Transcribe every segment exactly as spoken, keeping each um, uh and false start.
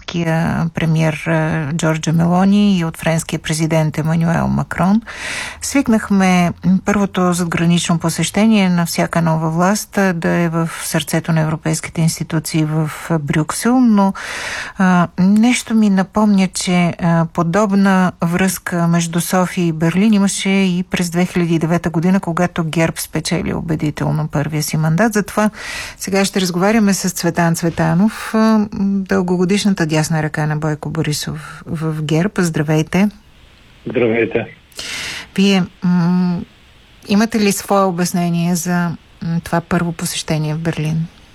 италианския премиер Джорджа Мелони и от френския президент Емануел Макрон. Свикнахме първото задгранично посещение на всяка нова власт да е в сърцето на европейските институции в Брюксел, но а, нещо ми напомня, че а, подобна връзка между София и Берлин имаше и през две хиляди и девета година, когато ГЕРБ спечели убедително първия си мандат. Затова сега ще разговаряме с Цветан Цветанов, дългогодишната дясна ръка на Бойко Борисов в ГЕРБ. Здравейте! Здравейте! Вие м- имате ли свое обяснение за м- това първо посещение в Берлин?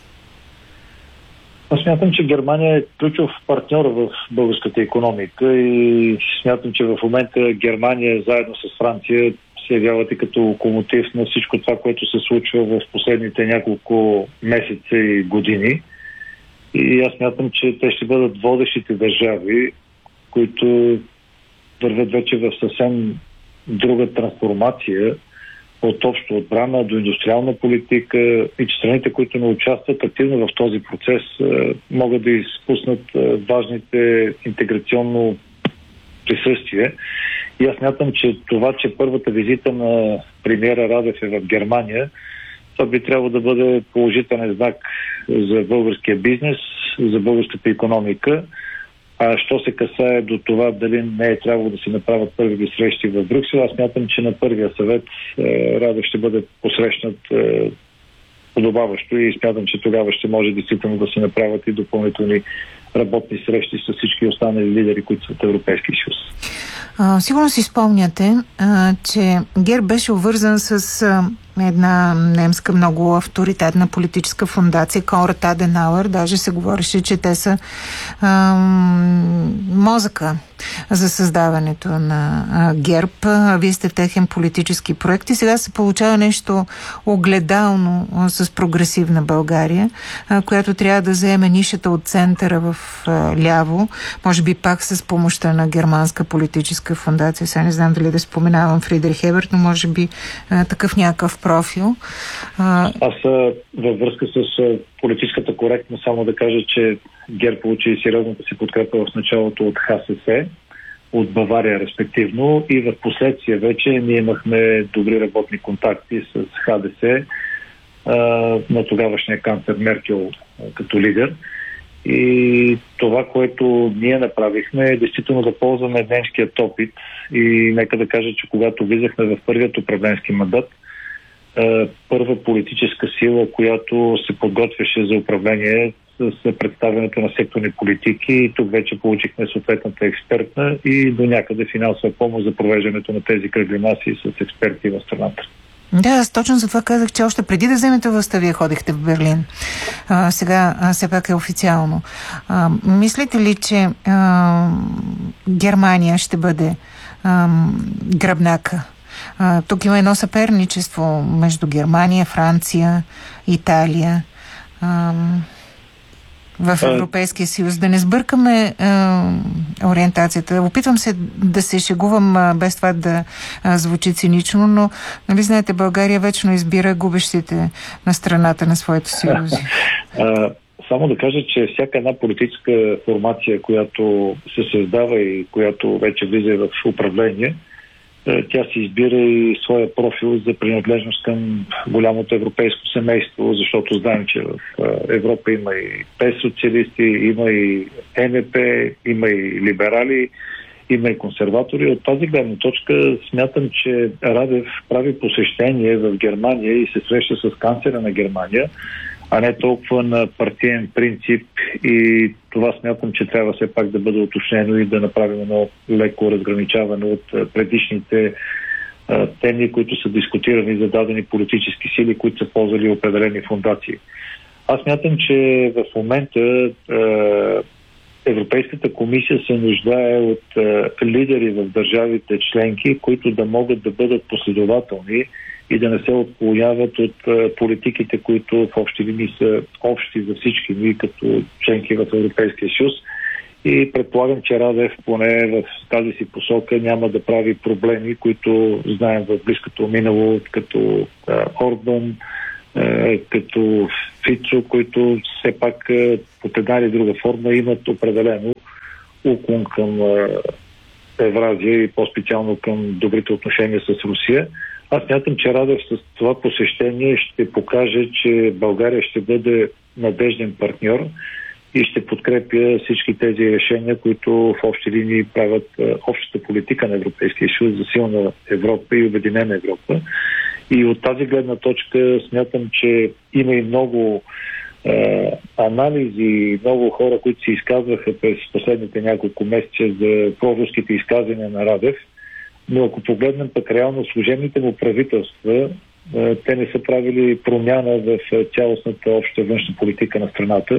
Аз смятам, че Германия е ключов партньор в българската икономика и смятам, че в момента Германия заедно с Франция се явяват и като локомотив на всичко това, което се случва в последните няколко месеца и години. И аз смятам, че те ще бъдат водещите държави, които вървят вече в съвсем друга трансформация от общо отбрана до индустриална политика и че страните, които не участват активно в този процес, могат да изпуснат важните интеграционно присъствие. И аз смятам, че това, че първата визита на премиера Радев е в Германия, това би трябвало да бъде положителен знак за българския бизнес, за българската икономика. А що се касае до това дали не е трябвало да се направят първи срещи в Брюксел, аз смятам, че на първия съвет е, Радев ще бъде посрещнат е, подобаващо и смятам, че тогава ще може действително да се направят и допълнителни работни срещи с всички останали лидери, които са от Европейския съюз. А, сигурно си спомняте, а, че ГЕРБ беше обвързан с а, една немска много авторитетна политическа фундация Конрад Аденауер. Даже се говореше, че те са а, мозъка за създаването на а, ГЕРБ. А, вие сте в техен политически проект и сега се получава нещо огледално а, с прогресивна България, а, която трябва да заеме нишата от центъра в а, ляво, може би пак с помощта на германска политическа фундация. Сега не знам дали да споменавам Фридрих Еберт, но може би а, такъв някакъв профил. А... Аз а, във връзка с а, политическата коректност само да кажа, че ГЕРБ получи сериозната си подкрепа в началото от ХСС, от Бавария респективно и в последствие вече ние имахме добри работни контакти с ХДС а, на тогавашния канцлер Меркел а, като лидер. И това, което ние направихме, е действително да ползваме немският опит и нека да кажа, че когато влизахме в първият управленски мандат, първа политическа сила, която се подготвяше за управление с представянето на секторни политики и тук вече получихме съответната експертна и до някъде финансова помощ за провеждането на тези кръгли маси с експерти в страната. Да, аз точно за това казах, че още преди да вземете властта, вие ходихте в Берлин. А, сега а, все пак е официално. А, мислите ли, че а, Германия ще бъде а, гръбнака? А, тук има едно съперничество между Германия, Франция, Италия а, в Европейския съюз. Да не сбъркаме а, ориентацията. Опитвам се да се шегувам а, без това да а, звучи цинично, но нали знаете, България вечно избира губещите на страната на своите съюзи. Само да кажа, че всяка една политическа формация, която се създава и която вече влиза в управление, тя си избира и своя профил за принадлежност към голямото европейско семейство, защото знаем, че в Европа има и пет социалисти, има и НП, има и либерали, има и консерватори. От тази гледна точка смятам, че Радев прави посещение в Германия и се среща с канцлера на Германия, а не толкова на партиен принцип и това смятам, че трябва все пак да бъде уточнено и да направим едно леко разграничаване от предишните а, теми, които са дискутирани за дадени политически сили, които са ползвали определени фундации. Аз смятам, че в момента а, Европейската комисия се нуждае от а, лидери в държавите членки, които да могат да бъдат последователни и да не се отклоняват от а, политиките, които в общи линии са общи за всички ние като членки в Европейския съюз. И предполагам, че Радев поне в тази си посока няма да прави проблеми, които знаем в близкото минало, като а, Орбан, а, като Фицо, които все пак а, под една или друга форма имат определено уклон към а, Евразия и по-специално към добрите отношения с Русия. Аз смятам, че Радев с това посещение ще покаже, че България ще бъде надежден партньор и ще подкрепя всички тези решения, които в общи линии правят а, общата политика на Европейския съюз за силна Европа и обединена Европа. И от тази гледна точка смятам, че има и много е, анализи, много хора, които се изказваха през последните няколко месеца за проруските изказвания на Радев, но ако погледнем пък реално служебните му правителства, е, те не са правили промяна в цялостната обща външна политика на страната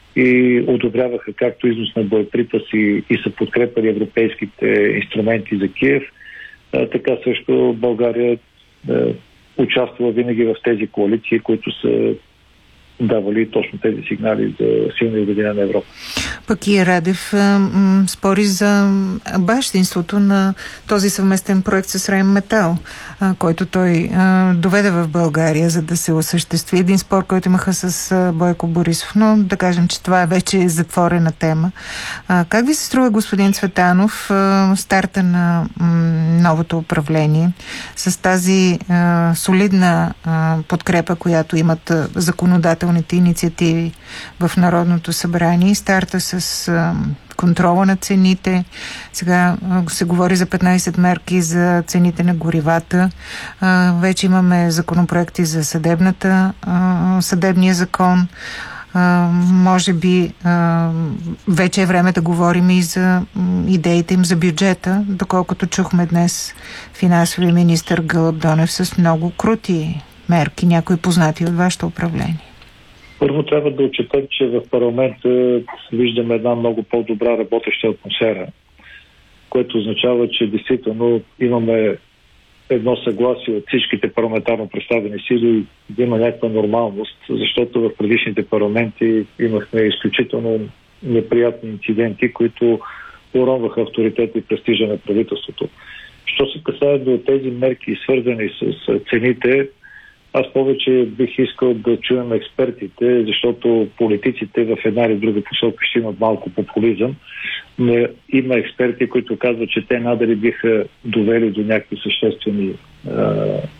и одобряваха както износ на боеприпаси и са подкрепали европейските инструменти за Киев, е, така също България е, участвала винаги в тези коалиции, които са давали точно тези сигнали за силна и обединена Европа. Пък и Радев м- спори за бащинството на този съвместен проект с Райнметал, а, който той а, доведе в България, за да се осъществи. Един спор, който имаха с а, Бойко Борисов, но да кажем, че това е вече затворена тема. А, как ви се струва, господин Цветанов, а, старта на м- новото управление с тази а, солидна а, подкрепа, която имат а, законодателните инициативи в Народното събрание, старта с а, контрола на цените. Сега а, се говори за петнайсет мерки за цените на горивата. А, вече имаме законопроекти за съдебната, а, съдебния закон. А, може би а, вече е време да говорим и за идеите им за бюджета, доколкото чухме днес финансовия министър Гълъб Донев с много крути мерки, някои познати от вашето управление. Първо трябва да отчетем, че в парламента виждаме една много по-добра работеща атмосфера, което означава, че действително имаме едно съгласие от всичките парламентарно представени сили да има някаква нормалност, защото в предишните парламенти имахме изключително неприятни инциденти, които уронваха авторитета и престижа на правителството. Що се касае до тези мерки, свързани с цените, аз повече бих искал да чуем експертите, защото политиците в една или друга посока ще имат малко популизъм, но има експерти, които казват, че те надали биха довели до някакви съществени а,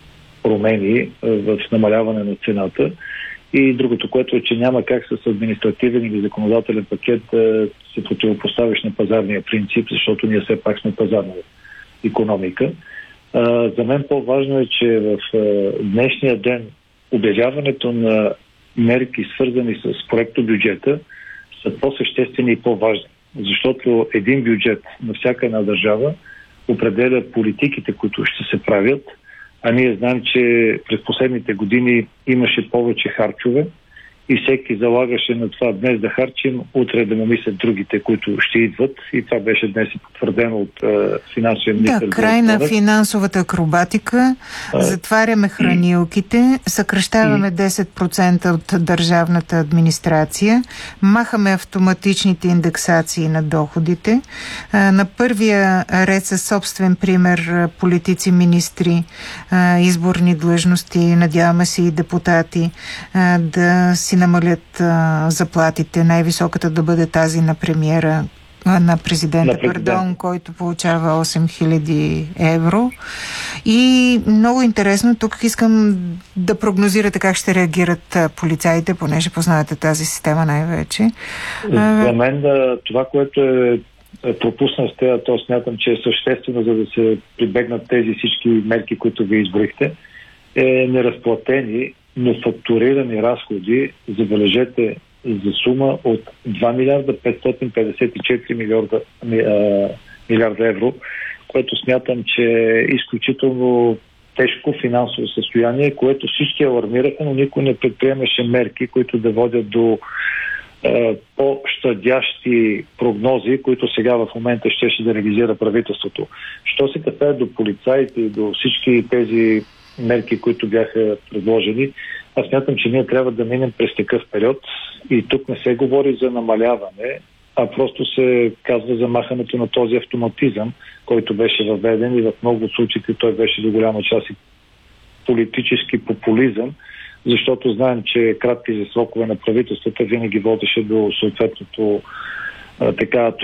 промени а, в намаляване на цената. И другото, което е, че няма как с административен или законодателен пакет да се противопоставиш на пазарния принцип, защото ние все пак сме пазарна икономика. Uh, за мен по-важно е, че в uh, днешния ден обявяването на мерки, свързани с проектобюджета, са по-съществени и по-важни. Защото един бюджет на всяка една държава определя политиките, които ще се правят, а ние знаем, че през последните години имаше повече харчове и всеки залагаше на това днес да харчим, утре да му мислят другите, които ще идват. И това беше днес и потвърдено от е, финансовия министър. Да, край на финансовата акробатика, а, затваряме хранилките, съкръщаваме и... десет процента от държавната администрация, махаме автоматичните индексации на доходите. А, на първия ред със собствен пример политици, министри, а, изборни длъжности, надяваме се и депутати а, да си намалят а, заплатите, най-високата да бъде тази на премиера, а, на президента, на президент. пардон, който получава осем хиляди евро. И много интересно, тук искам да прогнозирате как ще реагират а, полицаите, понеже познавате тази система най-вече. За мен това, което е пропуснал сте, то смятам, че е съществено, за да се прибегнат тези всички мерки, които ви изброихте, е неразплатени, но фактурирани разходи, забележете, за сума от два милиарда петстотин петдесет и четири милиарда, милиарда евро, което смятам, че е изключително тежко финансово състояние, което всички алармираха, но никой не предприемаше мерки, които да водят до е, по-щадящи прогнози, които сега в момента ще, ще да ревизира правителството. Що се касае до полицаите и до всички тези мерки, които бяха предложени, аз смятам, че ние трябва да минем през такъв период и тук не се говори за намаляване, а просто се казва за махането на този автоматизъм, който беше въведен и в много от случаите той беше до голяма част и политически популизъм, защото знаем, че кратки за срокове на правителствата винаги водеше до съответното така